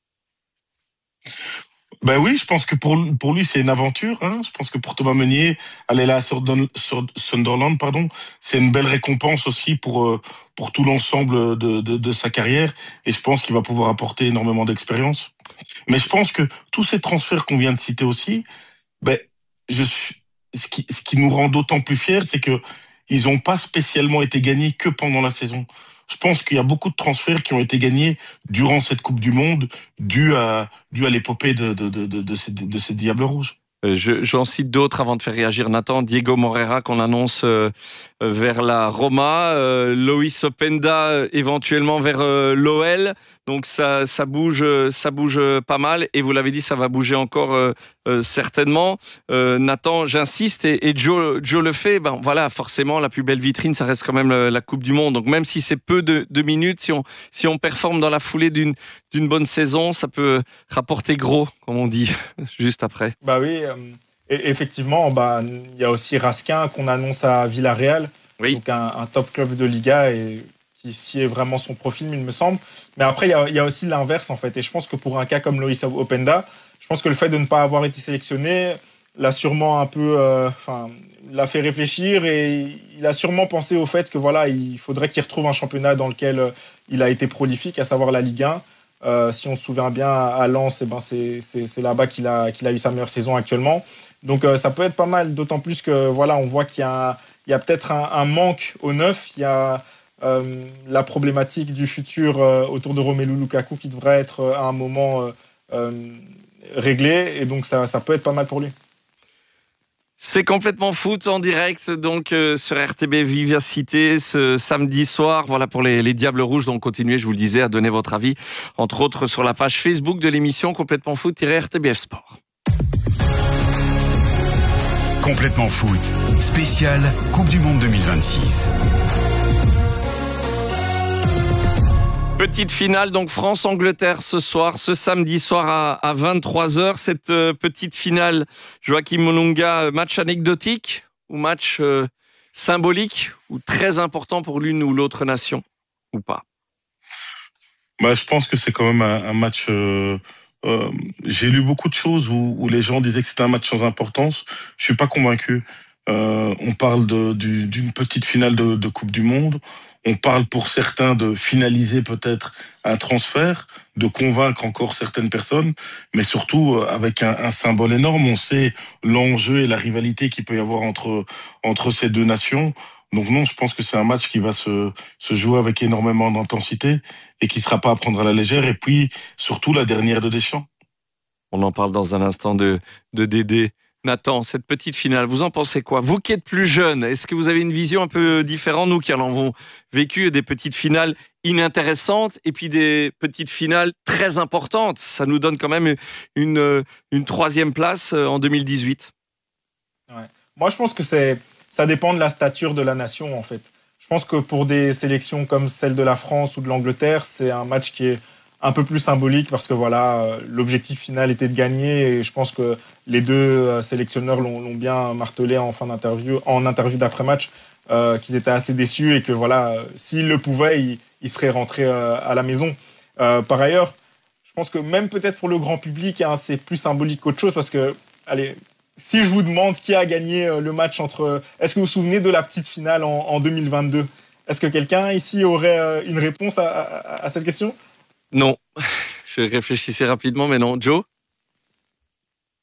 Ben oui, je pense que pour pour lui c'est une aventure. Hein. Je pense que pour Thomas Meunier, aller là sur, sur Sunderland, pardon, c'est une belle récompense aussi pour euh, pour tout l'ensemble de, de de sa carrière. Et je pense qu'il va pouvoir apporter énormément d'expérience. Mais je pense que tous ces transferts qu'on vient de citer aussi, ben je suis, ce qui ce qui nous rend d'autant plus fiers, c'est que ils n'ont pas spécialement été gagnés que pendant la saison. Je pense qu'il y a beaucoup de transferts qui ont été gagnés durant cette Coupe du Monde, dû à, dû à l'épopée de, de, de, de, de, ces, de ces Diables Rouges. Je, j'en cite d'autres avant de faire réagir Nathan. Diego Moreira qu'on annonce euh, vers la Roma, euh, Loïs Openda euh, éventuellement vers euh, l'O L. Donc ça, ça bouge, ça bouge pas mal. Et vous l'avez dit, ça va bouger encore euh, euh, certainement. Euh, Nathan, j'insiste et, et Joe, Joe le fait. Ben voilà, forcément la plus belle vitrine, ça reste quand même la, la Coupe du Monde. Donc même si c'est peu de, de minutes, si on, si on performe dans la foulée d'une, d'une bonne saison, ça peut rapporter gros, comme on dit, juste après. Bah oui. Euh... Et effectivement, bah, il y a aussi Raskin qu'on annonce à Villarreal, oui. donc un, un top club de Liga et qui sied vraiment son profil, il me semble. Mais après, il y a, il y a aussi l'inverse en fait. Et je pense que pour un cas comme Loïs Openda, je pense que le fait de ne pas avoir été sélectionné l'a sûrement un peu, enfin, euh, l'a fait réfléchir et il a sûrement pensé au fait que voilà, il faudrait qu'il retrouve un championnat dans lequel il a été prolifique, à savoir la Ligue un. Euh, si on se souvient bien à Lens, eh ben c'est, c'est, c'est là-bas qu'il a, qu'il a eu sa meilleure saison actuellement. Donc euh, ça peut être pas mal, d'autant plus que voilà, on voit qu'il y a, il y a peut-être un, un manque au neuf. Il y a euh, la problématique du futur euh, autour de Romelu Lukaku qui devrait être euh, à un moment euh, euh, réglé, et donc ça, ça peut être pas mal pour lui. C'est complètement foot en direct donc euh, sur R T B Vivacité ce samedi soir. Voilà pour les, les Diables Rouges. Donc continuez, je vous le disais, à donner votre avis, entre autres sur la page Facebook de l'émission Complètement Foot-R T B F Sport. Complètement Foot, spécial Coupe du Monde deux mille vingt-six. Petite finale, donc France-Angleterre ce soir, ce samedi soir à, à vingt-trois heures. Cette euh, petite finale, Joachim Olunga, match anecdotique ou match euh, symbolique ou très important pour l'une ou l'autre nation ou pas? Bah, je pense que c'est quand même un, un match... Euh, euh, j'ai lu beaucoup de choses où, où les gens disaient que c'était un match sans importance. Je suis pas convaincu. Euh, on parle de, du, d'une petite finale de, de Coupe du Monde. On parle pour certains de finaliser peut-être un transfert, de convaincre encore certaines personnes, mais surtout avec un, un symbole énorme. On sait l'enjeu et la rivalité qu'il peut y avoir entre entre ces deux nations. Donc non, je pense que c'est un match qui va se se jouer avec énormément d'intensité et qui sera pas à prendre à la légère. Et puis surtout la dernière de Deschamps. On en parle dans un instant de de Dédé. Nathan, cette petite finale, vous en pensez quoi? Vous qui êtes plus jeune, est-ce que vous avez une vision un peu différente? Nous qui en avons vécu des petites finales inintéressantes et puis des petites finales très importantes. Ça nous donne quand même une, une troisième place en deux mille dix-huit. Ouais. Moi, je pense que c'est, ça dépend de la stature de la nation, en fait. Je pense que pour des sélections comme celle de la France ou de l'Angleterre, c'est un match qui est un peu plus symbolique parce que voilà, l'objectif final était de gagner et je pense que les deux sélectionneurs l'ont, l'ont bien martelé en fin d'interview, en interview d'après-match, euh, qu'ils étaient assez déçus et que voilà, s'ils le pouvaient, ils, ils seraient rentrés euh, à la maison. Euh, par ailleurs, je pense que même peut-être pour le grand public, hein, c'est plus symbolique qu'autre chose parce que, allez, si je vous demande qui a gagné le match entre... Est-ce que vous vous souvenez de la petite finale en, en deux mille vingt-deux? Est-ce que quelqu'un ici aurait une réponse à, à, à cette question? Non, je réfléchissais rapidement, mais non. Joe?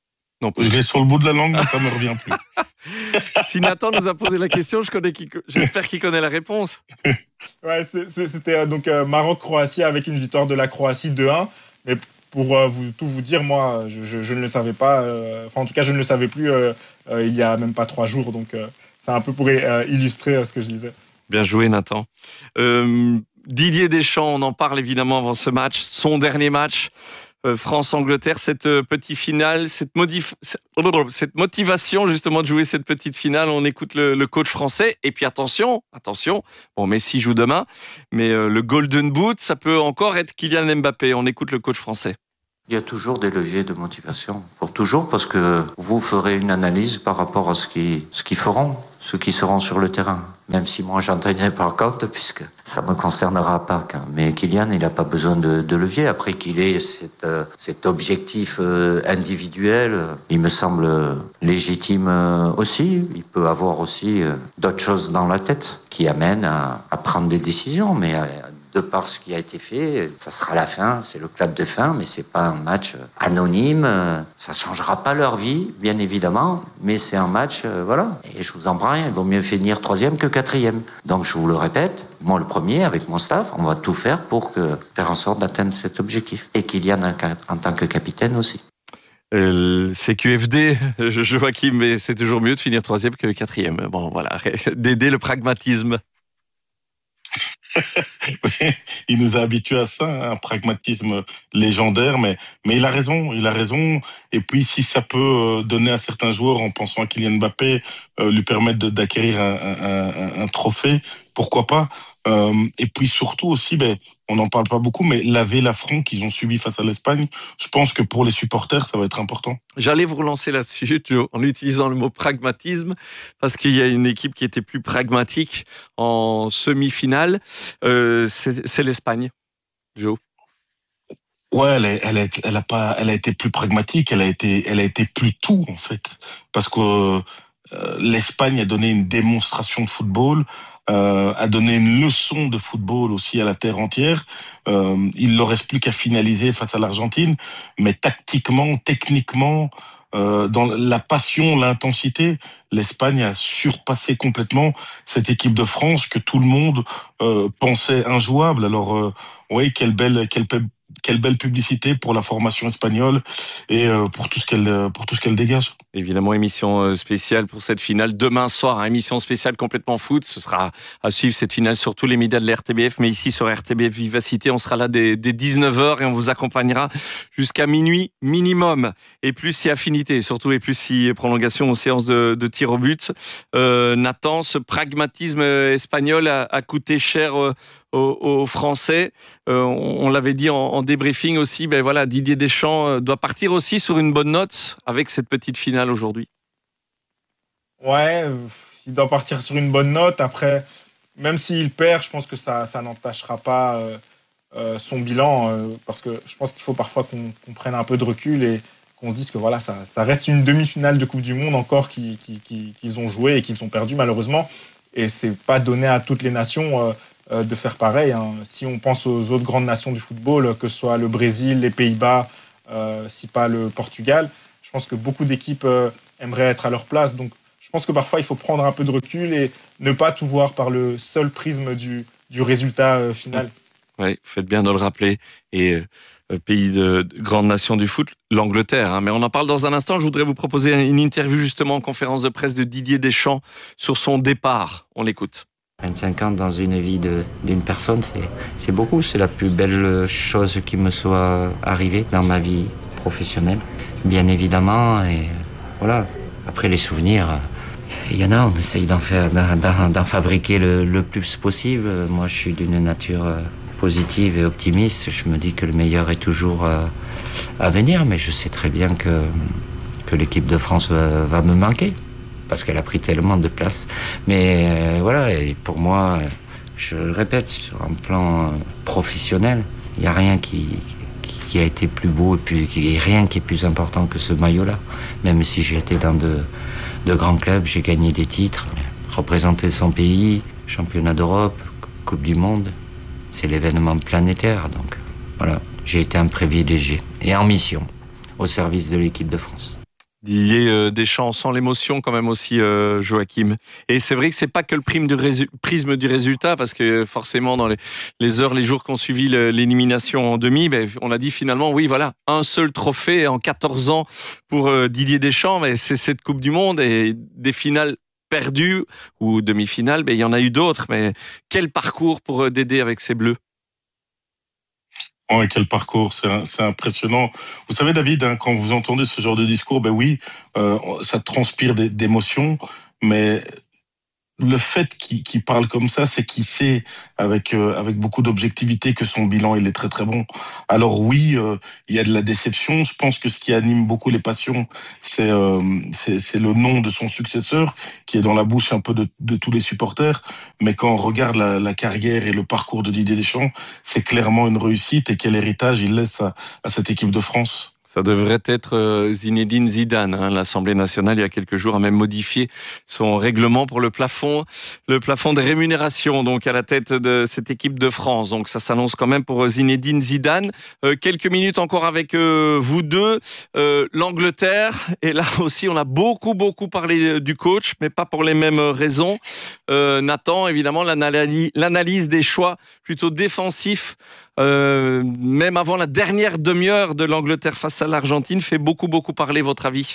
Non plus. Je l'ai sur le bout de la langue, mais ça me revient plus. Si Nathan nous a posé la question, je connais qui, j'espère qu'il connaît la réponse. Ouais, c'est, c'est, c'était euh, donc euh, Maroc-Croatie avec une victoire de la Croatie deux un. Mais pour euh, vous, tout vous dire, moi, je, je, je ne le savais pas. Euh, enfin, en tout cas, je ne le savais plus euh, euh, il y a même pas trois jours. Donc, euh, c'est un peu pour euh, illustrer euh, ce que je disais. Bien joué, Nathan. Euh, Didier Deschamps, on en parle évidemment avant ce match. Son dernier match. Euh, France-Angleterre, cette euh, petite finale, cette, modif- cette motivation justement de jouer cette petite finale, on écoute le, le coach français. Et puis attention, attention, bon, Messi joue demain, mais euh, le Golden Boot, ça peut encore être Kylian Mbappé. On écoute le coach français. Il y a toujours des leviers de motivation, pour toujours, parce que vous ferez une analyse par rapport à ce qu'ils, ce qu'ils feront, ceux qui seront sur le terrain. Même si moi j'en tiendrai pas compte, puisque ça me concernera pas. Mais Kylian, il n'a pas besoin de, de levier. Après qu'il ait cet, euh, cet objectif euh, individuel, euh, il me semble légitime euh, aussi. Il peut avoir aussi euh, d'autres choses dans la tête qui amènent à, à prendre des décisions, mais à, de par ce qui a été fait, ça sera la fin, c'est le clap de fin, mais c'est pas un match anonyme, ça changera pas leur vie, bien évidemment, mais c'est un match, euh, voilà. Et je vous en prends rien, il vaut mieux finir troisième que quatrième. Donc je vous le répète, moi le premier, avec mon staff, on va tout faire pour que, faire en sorte d'atteindre cet objectif. Et Kylian en, en tant que capitaine aussi. Euh, c'est Q F D, Joachim, mais c'est toujours mieux de finir troisième que quatrième. Bon, voilà, d'aider le pragmatisme. Il nous a habitués à ça, un pragmatisme légendaire, mais mais il a raison, il a raison. Et puis si ça peut donner à certains joueurs, en pensant à Kylian Mbappé, euh, lui permettre de, d'acquérir un, un, un, un trophée, pourquoi pas. Euh, et puis surtout aussi, ben, on n'en parle pas beaucoup, mais laver l'affront qu'ils ont subi face à l'Espagne, je pense que pour les supporters, ça va être important. J'allais vous relancer là-dessus, Joe, en utilisant le mot pragmatisme, parce qu'il y a une équipe qui était plus pragmatique en semi-finale, euh, c'est, c'est l'Espagne, Joe. Ouais, elle, est, elle, est, elle a pas, elle a été plus pragmatique, elle a été, elle a été plus tout en fait, parce que euh, l'Espagne a donné une démonstration de football. Euh, a donné une leçon de football aussi à la terre entière. Euh, il leur reste plus qu'à finaliser face à l'Argentine, mais tactiquement, techniquement, euh, dans la passion, l'intensité, l'Espagne a surpassé complètement cette équipe de France que tout le monde euh, pensait injouable. Alors, euh, oui, quelle belle, quelle Quelle belle publicité pour la formation espagnole et pour tout ce qu'elle, pour tout ce qu'elle dégage. Évidemment, émission spéciale pour cette finale demain soir, hein, émission spéciale complètement foot. Ce sera à suivre cette finale sur tous les médias de la R T B F, mais ici sur R T B F Vivacité, on sera là dès, dès dix-neuf heures et on vous accompagnera jusqu'à minuit minimum. Et plus si affinité, surtout et plus si prolongation aux séances de, de tir au but. Euh, Nathan, ce pragmatisme espagnol a, a coûté cher euh, aux, aux Français. Euh, on, on l'avait dit en, en débriefing aussi, ben voilà, Didier Deschamps doit partir aussi sur une bonne note avec cette petite finale aujourd'hui. Ouais, il doit partir sur une bonne note. Après, même s'il perd, je pense que ça, ça n'entachera pas euh, euh, son bilan, euh, parce que je pense qu'il faut parfois qu'on, qu'on prenne un peu de recul et qu'on se dise que voilà, ça, ça reste une demi-finale de Coupe du Monde encore qu'ils, qu'ils, qu'ils ont joué et qu'ils ont perdu malheureusement. Et c'est pas donné à toutes les nations euh, euh, de faire pareil. Hein. Si on pense aux autres grandes nations du football, que ce soit le Brésil, les Pays-Bas, euh, si pas le Portugal, je pense que beaucoup d'équipes euh, aimeraient être à leur place. Donc, je pense que parfois, il faut prendre un peu de recul et ne pas tout voir par le seul prisme du, du résultat euh, final. Oui, vous faites bien de le rappeler. Et euh, pays de, de grande nation du foot, l'Angleterre. Hein. Mais on en parle dans un instant. Je voudrais vous proposer une interview justement en conférence de presse de Didier Deschamps sur son départ. On l'écoute. vingt-cinq ans dans une vie de, d'une personne, c'est, c'est beaucoup. C'est la plus belle chose qui me soit arrivée dans ma vie professionnelle, bien évidemment. Et voilà. Après, les souvenirs, il y en a, on essaye d'en, faire, d'en, d'en fabriquer le, le plus possible. Moi, je suis d'une nature positive et optimiste. Je me dis que le meilleur est toujours à venir, mais je sais très bien que, que l'équipe de France va, va me manquer, parce qu'elle a pris tellement de place. Mais euh, voilà, et pour moi, je le répète, sur un plan professionnel, il n'y a rien qui, qui, qui a été plus beau et puis qui, rien qui est plus important que ce maillot-là. Même si j'ai été dans de, de grands clubs, j'ai gagné des titres, représenter son pays, championnat d'Europe, Coupe du Monde, c'est l'événement planétaire. Donc voilà, j'ai été un privilégié et en mission au service de l'équipe de France. Didier Deschamps sent l'émotion quand même aussi, euh, Joachim. Et c'est vrai que c'est pas que le prime du résu- prisme du résultat, parce que forcément dans les, les heures, les jours qu'on suivi le, l'élimination en demi, ben, on a dit finalement, oui voilà, un seul trophée en quatorze ans pour euh, Didier Deschamps, mais c'est cette Coupe du Monde et des finales perdues ou demi-finales, ben, il y en a eu d'autres, mais quel parcours pour euh, Dédé avec ses Bleus. Ouais, quel parcours, c'est, c'est impressionnant. Vous savez, David, hein, quand vous entendez ce genre de discours, ben oui, euh, ça transpire d'émotions, mais le fait qu'il, qu'il parle comme ça, c'est qu'il sait avec euh, avec beaucoup d'objectivité que son bilan il est très très bon. Alors oui, euh, il y a de la déception. Je pense que ce qui anime beaucoup les passions, c'est euh, c'est, c'est le nom de son successeur qui est dans la bouche un peu de, de tous les supporters. Mais quand on regarde la, la carrière et le parcours de Didier Deschamps, c'est clairement une réussite. Et quel héritage il laisse à, à cette équipe de France. Ça devrait être Zinedine Zidane. Hein. L'Assemblée nationale, il y a quelques jours, a même modifié son règlement pour le plafond, le plafond des rémunérations, donc à la tête de cette équipe de France. Donc ça s'annonce quand même pour Zinedine Zidane. Euh, quelques minutes encore avec euh, vous deux. Euh, L'Angleterre, et là aussi, on a beaucoup, beaucoup parlé du coach, mais pas pour les mêmes raisons. Euh, Nathan, évidemment, l'analyse, l'analyse des choix plutôt défensifs, euh, même avant la dernière demi-heure de l'Angleterre face à l'Argentine, fait beaucoup, beaucoup parler, votre avis?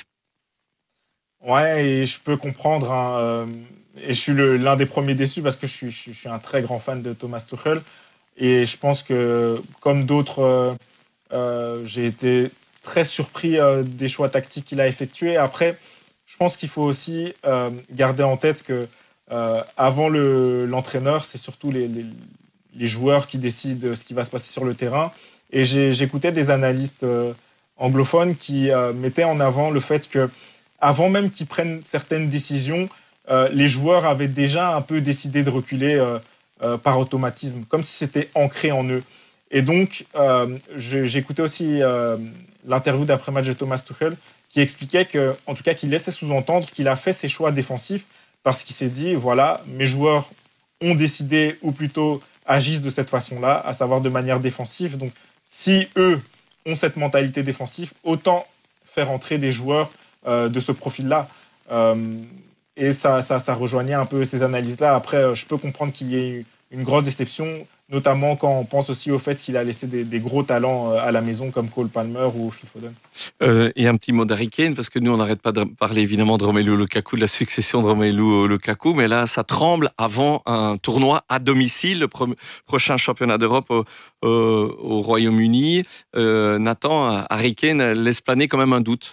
Ouais, et je peux comprendre. Hein, euh, et je suis le, l'un des premiers déçus parce que je suis, je suis un très grand fan de Thomas Tuchel. Et je pense que, comme d'autres, euh, euh, j'ai été très surpris euh, des choix tactiques qu'il a effectués. Après, je pense qu'il faut aussi euh, garder en tête que euh, avant le, l'entraîneur, c'est surtout les, les, les joueurs qui décident ce qui va se passer sur le terrain. Et j'ai, j'écoutais des analystes euh, anglophones qui euh, mettaient en avant le fait que, avant même qu'ils prennent certaines décisions, euh, les joueurs avaient déjà un peu décidé de reculer euh, euh, par automatisme, comme si c'était ancré en eux. Et donc, euh, j'écoutais aussi euh, l'interview d'après-match de Thomas Tuchel, qui expliquait que, en tout cas, qu'il laissait sous-entendre qu'il a fait ses choix défensifs parce qu'il s'est dit, voilà, mes joueurs ont décidé, ou plutôt agissent de cette façon-là, à savoir de manière défensive. Donc, si eux ont cette mentalité défensive, autant faire entrer des joueurs euh, de ce profil-là. Euh, et ça, ça, ça rejoignait un peu ces analyses-là. Après, je peux comprendre qu'il y ait une grosse déception, notamment quand on pense aussi au fait qu'il a laissé des, des gros talents à la maison comme Cole Palmer ou Phil Foden. Euh, et un petit mot d'Harry Kane, parce que nous, on n'arrête pas de parler évidemment de Romelu Lukaku, de la succession de Romelu Lukaku, mais là, ça tremble avant un tournoi à domicile, le pro- prochain championnat d'Europe au, au, au Royaume-Uni. Euh, Nathan, Harry Kane laisse planer quand même un doute.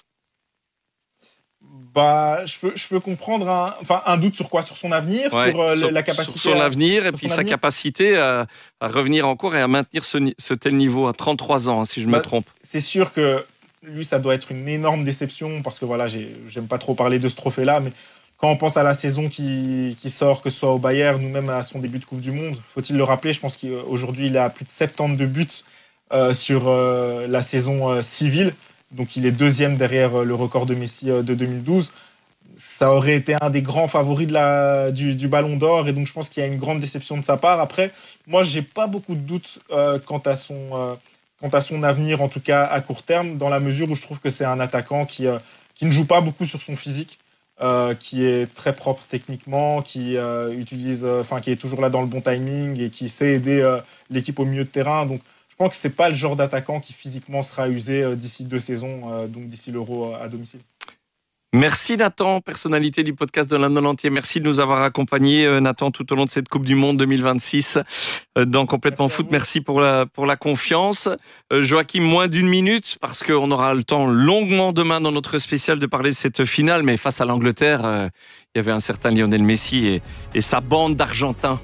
Bah, je peux, je peux comprendre un, enfin, un doute sur quoi? Sur son avenir, ouais, sur, euh, sur la capacité sur son à, avenir et sur puis son sa avenir. capacité à, à revenir encore et à maintenir ce, ce tel niveau à trente-trois ans, si je bah, me trompe. C'est sûr que lui, ça doit être une énorme déception parce que voilà, j'ai, j'aime pas trop parler de ce trophée-là, mais quand on pense à la saison qui, qui sort, que ce soit au Bayern ou même à son début de Coupe du Monde, faut-il le rappeler, je pense qu'aujourd'hui, il a plus de soixante-douze buts euh, sur euh, la saison euh, civile. Donc, il est deuxième derrière le record de Messi de deux mille douze. Ça aurait été un des grands favoris de la, du, du Ballon d'Or. Et donc, je pense qu'il y a une grande déception de sa part. Après, moi, je n'ai pas beaucoup de doutes euh, quant, à son, euh, quant à son avenir, en tout cas à court terme, dans la mesure où je trouve que c'est un attaquant qui, euh, qui ne joue pas beaucoup sur son physique, euh, qui est très propre techniquement, qui, euh, utilise, euh, enfin, qui est toujours là dans le bon timing et qui sait aider euh, l'équipe au milieu de terrain. Donc, je pense que ce n'est pas le genre d'attaquant qui physiquement sera usé d'ici deux saisons, donc d'ici l'Euro à domicile. Merci Nathan, personnalité du podcast de l'Inde entier. Merci de nous avoir accompagnés, Nathan, tout au long de cette Coupe du Monde deux mille vingt-six dans Complètement Foot. Merci pour la, pour la confiance. Joachim, moins d'une minute, parce qu'on aura le temps longuement demain dans notre spécial de parler de cette finale, mais face à l'Angleterre, euh, il y avait un certain Lionel Messi et, et sa bande d'Argentins.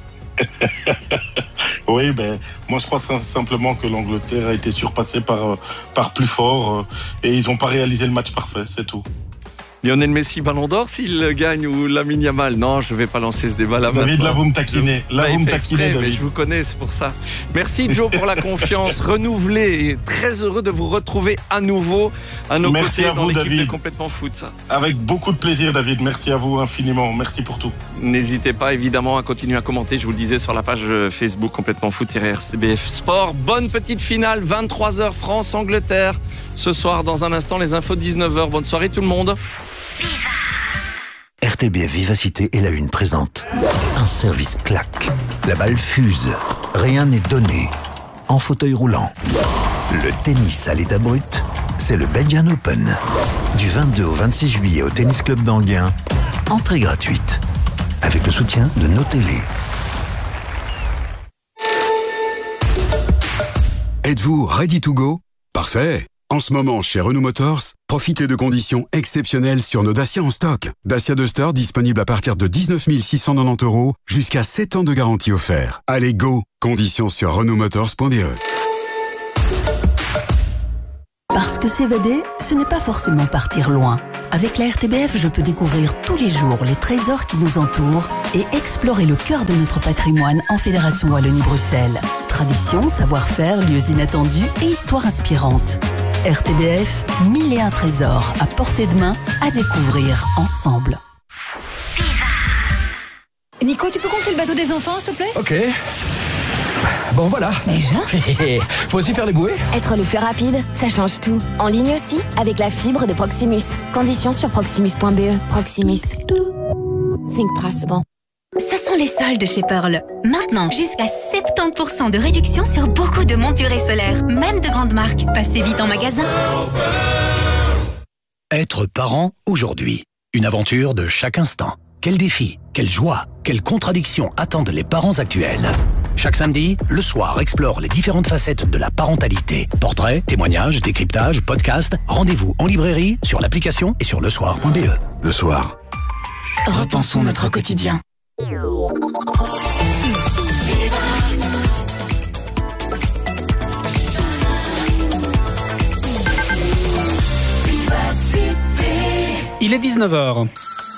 Oui, ben, moi je crois simplement que l'Angleterre a été surpassée par, par plus fort et ils n'ont pas réalisé le match parfait, c'est tout. Lionel Messi, Ballon d'Or, s'il gagne, ou Lamine Yamal? Non, je ne vais pas lancer ce débat là. David, là, vous me taquinez. Là, vous me taquinez, David. Mais je vous connais, c'est pour ça. Merci, Joe, pour la confiance renouvelée. Et très heureux de vous retrouver à nouveau à nos Merci côtés à vous, dans l'équipe David. de Complètement Foot. Ça. Avec beaucoup de plaisir, David. Merci à vous infiniment. Merci pour tout. N'hésitez pas, évidemment, à continuer à commenter. Je vous le disais sur la page Facebook Complètement Foot-R T B F Sport. Bonne petite finale, vingt-trois heures, France-Angleterre. Ce soir, dans un instant, les infos de dix-neuf heures. Bonne soirée, tout le monde. R T B F Vivacité et la Une présente un service claque. La balle fuse. Rien n'est donné. En fauteuil roulant. Le tennis à l'état brut, c'est le Belgian Open. Du vingt-deux au vingt-six juillet au Tennis Club d'Anguin. Entrée gratuite. Avec le soutien de nos télés. Êtes-vous ready to go? Parfait. En ce moment, chez Renault Motors, profitez de conditions exceptionnelles sur nos Dacia en stock. Dacia Duster disponible à partir de dix-neuf mille six cent quatre-vingt-dix euros, jusqu'à sept ans de garantie offert. Allez, go! Conditions sur renault motors point b e. Parce que s'évader, ce n'est pas forcément partir loin. Avec la R T B F, je peux découvrir tous les jours les trésors qui nous entourent et explorer le cœur de notre patrimoine en Fédération Wallonie-Bruxelles. Tradition, savoir-faire, lieux inattendus et histoires inspirantes. R T B F, mille et un trésors à portée de main à découvrir ensemble. Nico, tu peux gonfler le bateau des enfants, s'il te plaît? Ok. Bon, voilà. Déjà? Faut aussi faire les bouées. Être le plus rapide, ça change tout. En ligne aussi, avec la fibre de Proximus. Conditions sur proximus point b e. Proximus. Think possible. Ce sont les soldes chez Pearl. Maintenant, jusqu'à soixante-dix pour cent de réduction sur beaucoup de montures et solaires, même de grandes marques. Passez vite en magasin. Être parent aujourd'hui. Une aventure de chaque instant. Quels défis, quelle joie, quelles contradictions attendent les parents actuels. Chaque samedi, le soir explore les différentes facettes de la parentalité. Portraits, témoignages, décryptages, podcasts. Rendez-vous en librairie, sur l'application et sur le soir point b e. Le soir. Repensons notre quotidien. Il est dix-neuf heures.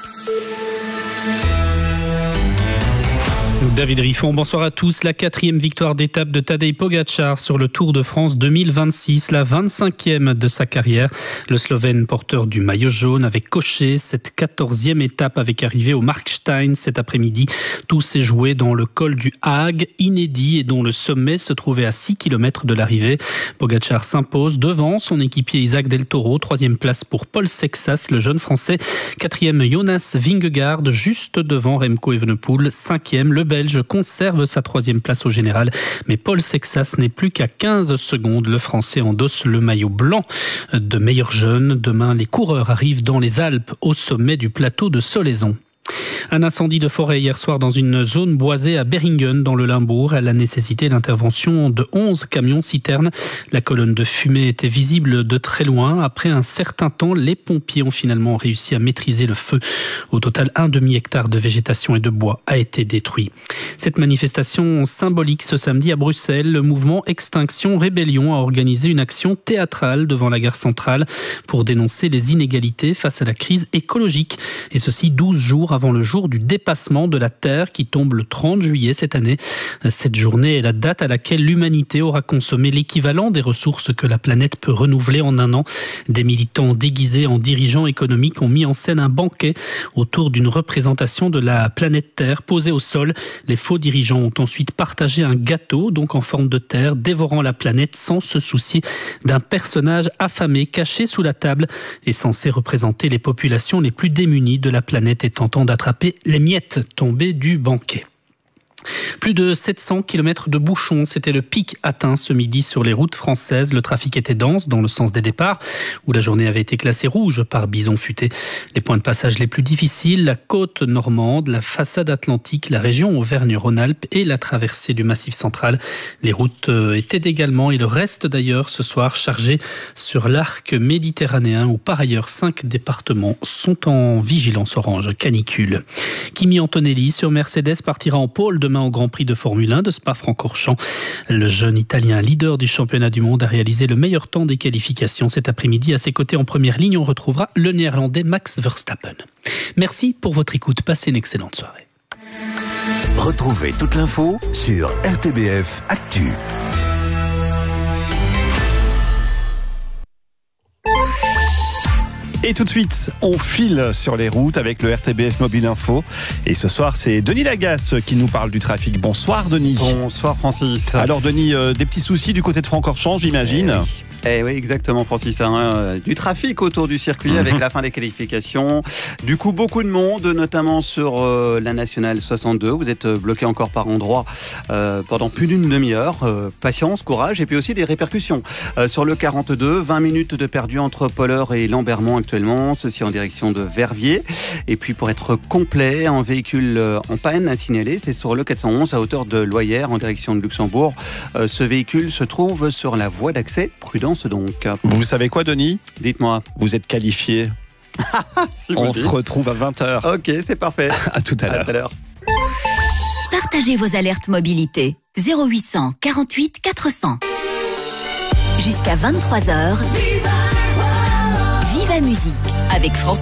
David Riffon, bonsoir à tous. La quatrième victoire d'étape de Tadej Pogačar sur le Tour de France deux mille vingt-six, la vingt-cinquième de sa carrière. Le Slovène porteur du maillot jaune avait coché cette quatorzième étape avec arrivée au Markstein cet après-midi. Tout s'est joué dans le col du Hague, inédit et dont le sommet se trouvait à six kilomètres de l'arrivée. Pogačar s'impose devant son équipier Isaac Del Toro. Troisième place pour Paul Sexas, le jeune français. Quatrième, Jonas Vingegaard, juste devant Remco Evenepoel. Cinquième, le Belge conserve sa troisième place au général, mais Paul Sexas n'est plus qu'à quinze secondes. Le Français endosse le maillot blanc de meilleur jeune. Demain, les coureurs arrivent dans les Alpes, au sommet du plateau de Solaizon. Un incendie de forêt hier soir dans une zone boisée à Beringen dans le Limbourg. Elle a nécessité l'intervention de onze camions-citernes. La colonne de fumée était visible de très loin. Après un certain temps, les pompiers ont finalement réussi à maîtriser le feu. Au total, un demi-hectare de végétation et de bois a été détruit. Cette manifestation symbolique ce samedi à Bruxelles, le mouvement Extinction Rébellion a organisé une action théâtrale devant la gare centrale pour dénoncer les inégalités face à la crise écologique. Et ceci douze jours avant le jour du dépassement de la Terre qui tombe le trente juillet cette année. Cette journée est la date à laquelle l'humanité aura consommé l'équivalent des ressources que la planète peut renouveler en un an. Des militants déguisés en dirigeants économiques ont mis en scène un banquet autour d'une représentation de la planète Terre posée au sol. Les faux dirigeants ont ensuite partagé un gâteau, donc en forme de terre, dévorant la planète sans se soucier d'un personnage affamé caché sous la table et censé représenter les populations les plus démunies de la planète et tentant d'attraper les miettes tombées du banquet. Plus de sept cents kilomètres de bouchons, c'était le pic atteint ce midi sur les routes françaises. Le trafic était dense dans le sens des départs, où la journée avait été classée rouge par bison futé. Les points de passage les plus difficiles, la côte normande, la façade atlantique, la région Auvergne-Rhône-Alpes et la traversée du Massif central. Les routes étaient également, et le reste d'ailleurs ce soir, chargés sur l'arc méditerranéen, où par ailleurs cinq départements sont en vigilance orange canicule. Kimi Antonelli sur Mercedes partira en pôle demain au Grand Grand Prix de Formule un de Spa-Francorchamps. Le jeune Italien, leader du championnat du monde, a réalisé le meilleur temps des qualifications cet après-midi. À ses côtés en première ligne, on retrouvera le Néerlandais Max Verstappen. Merci pour votre écoute. Passez une excellente soirée. Retrouvez toute l'info sur R T B F Actu. Et tout de suite, on file sur les routes avec le R T B F Mobile Info. Et ce soir, c'est Denis Lagasse qui nous parle du trafic. Bonsoir Denis. Bonsoir Francis. Alors Denis, euh, des petits soucis du côté de Francorchamps, j'imagine. Eh oui. Eh oui, exactement, Francis. Hein, du trafic autour du circuit mmh. avec la fin des qualifications. Du coup, beaucoup de monde, notamment sur euh, la nationale soixante-deux. Vous êtes bloqué encore par endroits euh, pendant plus d'une demi-heure. Euh, patience, courage, et puis aussi des répercussions. Euh, sur le quarante-deux, vingt minutes de perdu entre Polleur et Lambermont actuellement. Ceci en direction de Verviers. Et puis, pour être complet, un véhicule en panne à signaler, c'est sur le quatre cent onze à hauteur de Loyère en direction de Luxembourg. Euh, ce véhicule se trouve sur la voie d'accès. Prudence donc. Vous savez quoi, Denis ? Dites-moi. Vous êtes qualifié. si On se retrouve à vingt heures. Ok, c'est parfait. À tout à l'heure. À tout à l'heure. Partagez vos alertes mobilité. zéro huit cent quarante-huit quatre cents. Jusqu'à vingt-trois heures. Viva Musique avec France.